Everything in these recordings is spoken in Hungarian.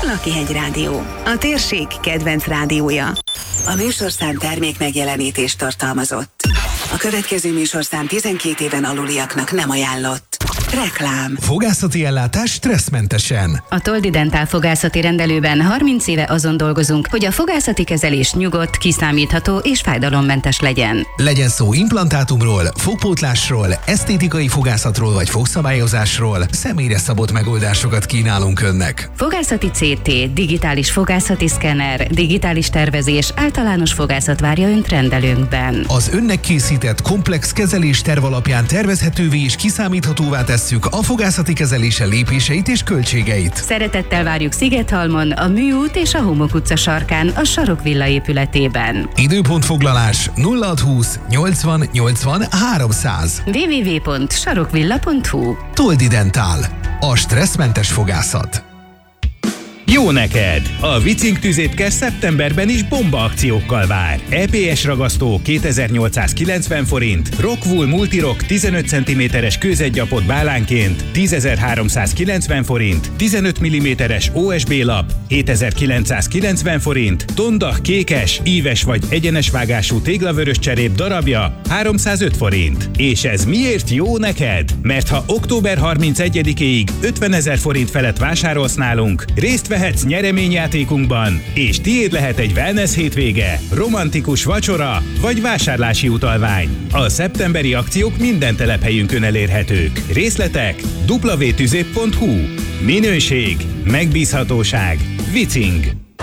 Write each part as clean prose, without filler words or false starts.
Lakihegy Rádió, a térség kedvenc rádiója. A műsorszám termék megjelenítést tartalmazott. A következő műsorszám 12 éven aluliaknak nem ajánlott. Reklám. Fogászati ellátás stresszmentesen. A Toldi Dentál fogászati rendelőben 30 éve azon dolgozunk, hogy a fogászati kezelés nyugodt, kiszámítható és fájdalommentes legyen. Legyen szó implantátumról, fogpótlásról, esztétikai fogászatról vagy fogszabályozásról, személyre szabott megoldásokat kínálunk önnek. Fogászati CT, digitális fogászati szkenner, digitális tervezés, általános fogászat várja önt rendelőnkben. Az önnek készített komplex kezelésterv alapján tervezhetővé és kiszámíthatóvá tesszük a fogászati kezelése lépéseit és költségeit. Szeretettel várjuk Szigethalmon, a Műút és a Homok utca sarkán, a Sarokvilla épületében. Időpontfoglalás 0620 80 80 300. www.sarokvilla.hu. Toldi Dentál. A stresszmentes fogászat. Jó neked! A Vicing tüzétkes szeptemberben is bomba akciókkal vár. EPS ragasztó 2890 forint, Rockwool Multirock 15 cm-es kőzetgyapot bálánként 10.390 forint, 15 mm-es OSB lap 7990 forint, Tonda kékes, íves vagy egyenes vágású téglavörös cserép darabja 305 forint. És ez miért jó neked? Mert ha október 31-éig 50 000 forint felett vásárolsz nálunk, részt vehetsz nyereményjátékunkban, és tiéd lehet egy wellness hétvége, romantikus vacsora vagy vásárlási utalvány. A szeptemberi akciók minden telephelyünkön elérhetők. Részletek www.tüzép.hu. Minőség, megbízhatóság, Vicing.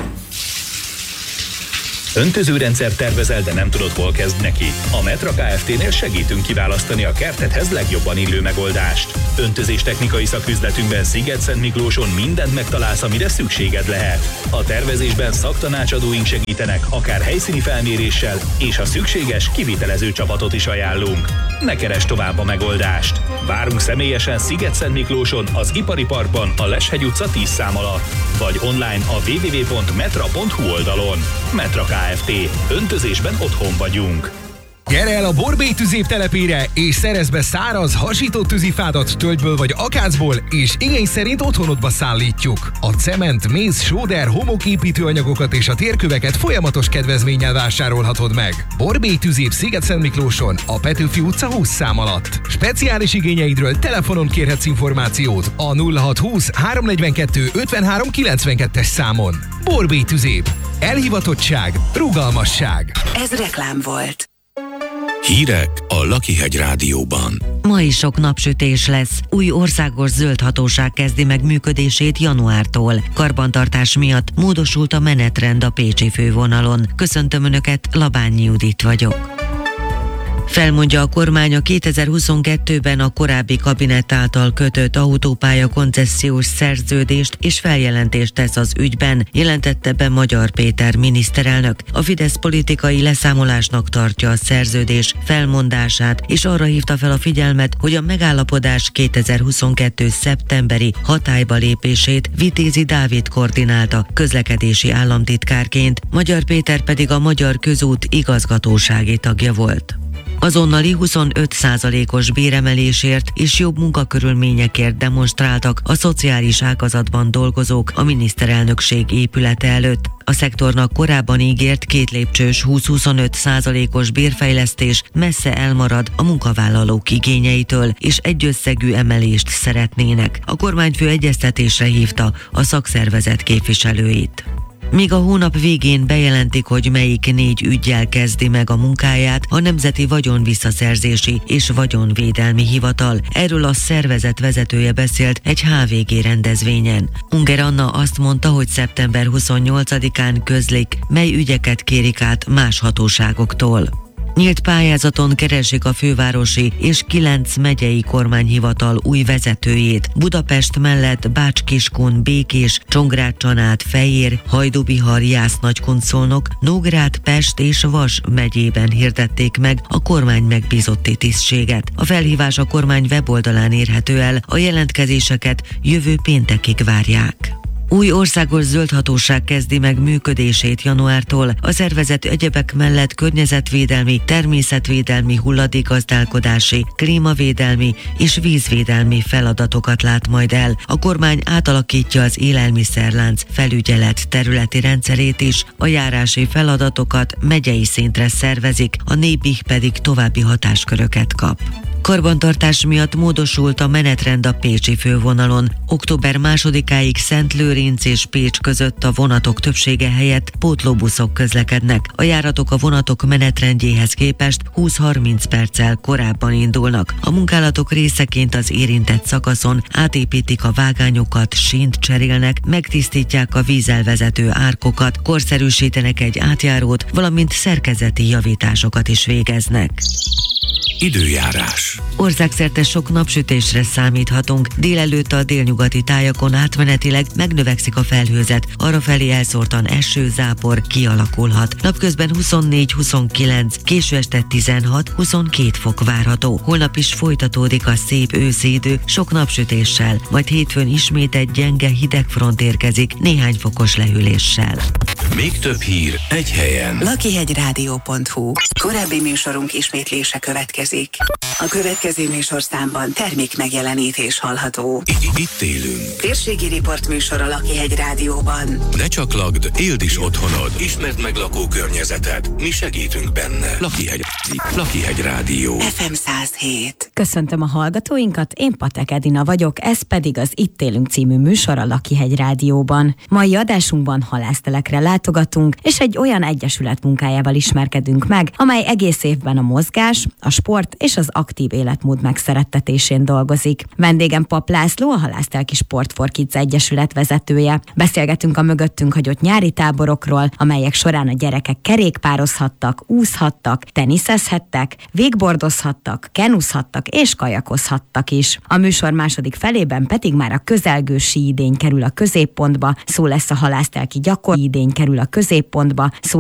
Öntözőrendszer tervezel, de nem tudod, hol kezd neki? A Metra Kft-nél segítünk kiválasztani a kertedhez legjobban illő megoldást. Öntözés technikai szaküzletünkben Sziget-Szentmiklóson mindent megtalálsz, amire szükséged lehet. A tervezésben szaktanácsadóink segítenek, akár helyszíni felméréssel, és ha szükséges, kivitelező csapatot is ajánlunk. Ne keresd tovább a megoldást. Várunk személyesen Sziget-Szentmiklóson, az Ipari Parkban, a Leshegy utca 10 szám alatt, vagy online a www.metra.hu oldalon. Metra Kft. Öntözésben otthon vagyunk. Gyere el a Borbély tüzép telepére, és szerezz be száraz, hasított tűzifádat tölgyből vagy akácból, és igény szerint otthonodba szállítjuk. A cement, méz, sóder, homoképítőanyagokat és a térköveket folyamatos kedvezménnyel vásárolhatod meg. Borbély tüzép Sziget-Szentmiklóson, a Petőfi utca 20 szám alatt. Speciális igényeidről telefonon kérhetsz információt a 0620 342 53 92-es számon. Borbély tüzép. Elhivatottság, rugalmasság. Ez reklám volt. Hírek a Lakihegy Rádióban. Ma is sok napsütés lesz. Új országos zöld hatóság kezdi meg működését januártól. Karbantartás miatt módosult a menetrend a pécsi fővonalon. Köszöntöm Önöket, Labányi Judit vagyok. Felmondja a kormány a 2022-ben a korábbi kabinett által kötött autópálya koncesziós szerződést, és feljelentést tesz az ügyben, jelentette be Magyar Péter miniszterelnök. A Fidesz politikai leszámolásnak tartja a szerződés felmondását, és arra hívta fel a figyelmet, hogy a megállapodás 2022. szeptemberi hatályba lépését Vitézi Dávid koordinálta közlekedési államtitkárként, Magyar Péter pedig a Magyar Közút igazgatósági tagja volt. Azonnali 25%-os béremelésért és jobb munkakörülményekért demonstráltak a szociális ágazatban dolgozók a miniszterelnökség épülete előtt. A szektornak korábban ígért 2 lépcsős 20-25%-os bérfejlesztés messze elmarad a munkavállalók igényeitől, és egyösszegű emelést szeretnének. A kormányfő egyeztetésre hívta a szakszervezet képviselőit. Míg a hónap végén bejelentik, hogy melyik 4 üggyel kezdi meg a munkáját a Nemzeti Vagyonvisszaszerzési és Vagyonvédelmi Hivatal. Erről a szervezet vezetője beszélt egy HVG rendezvényen. Unger Anna azt mondta, hogy szeptember 28-án közlik, mely ügyeket kérik át más hatóságoktól. Nyílt pályázaton keresik a fővárosi és 9 megyei kormányhivatal új vezetőjét. Budapest mellett Bács-Kiskun, Békés, Csongrád-Csanád, Fejér, Hajdubihar, Jász-Nagykun-Szolnok, Nógrád, Pest és Vas megyében hirdették meg a kormány megbízotti tisztséget. A felhívás a kormány weboldalán érhető el, a jelentkezéseket jövő péntekig várják. Új országos zöld hatóság kezdi meg működését januártól. A szervezet egyebek mellett környezetvédelmi, természetvédelmi, hulladékgazdálkodási, klímavédelmi és vízvédelmi feladatokat lát majd el. A kormány átalakítja az élelmiszerlánc felügyelet területi rendszerét is, a járási feladatokat megyei szintre szervezik, a NÉBIH pedig további hatásköröket kap. Karbantartás miatt módosult a menetrend a pécsi fővonalon. Október 2-áig Szentlőrinc és Pécs között a vonatok többsége helyett pótlóbuszok közlekednek. A járatok a vonatok menetrendjéhez képest 20-30 perccel korábban indulnak. A munkálatok részeként az érintett szakaszon átépítik a vágányokat, sínt cserélnek, megtisztítják a vízelvezető árkokat, korszerűsítenek egy átjárót, valamint szerkezeti javításokat is végeznek. Időjárás. Országszerte sok napsütésre számíthatunk. Délelőtt a délnyugati tájakon átmenetileg megnövekszik a felhőzet, arrafelé elszórtan eső, zápor kialakulhat. Napközben 24-29, késő este 16-22 fok várható. Holnap is folytatódik a szép őszi idő, sok napsütéssel, majd hétfőn ismét egy gyenge hidegfront érkezik, néhány fokos lehűléssel. Még több hír egy helyen. lakihegyradio.hu. Korábbi műsorunk ismétlése következik. A következő műsorszámban termék megjelenítés hallható. Itt élünk. Térségi riportműsor a Lakihegy Rádióban. Ne csak lakd, éld is otthonod. Ismerd meg lakókörnyezeted. Mi segítünk benne. Lakihegy Rádió. FM 107. Köszöntöm a hallgatóinkat, én Patek Edina vagyok, ez pedig az Itt élünk című műsor a Lakihegy Rádióban. Mai adásunkban halásztelekre látogatunk, és egy olyan egyesület munkájával ismerkedünk meg, amely egész évben a mozgás, a sport és az aktív életmód megszerettetésén dolgozik. Vendégem Pap László, a Halásztelki Sport for Kids Egyesület vezetője. Beszélgetünk a mögöttünk hagyott nyári táborokról, amelyek során a gyerekek kerékpározhattak, úszhattak, teniszezhettek, végbordozhattak, kenuzhattak és kajakozhattak is. A műsor második felében pedig már a közelgő síidény kerül a középpontba, szó lesz a halásztelki idény kerül a középpontba, szó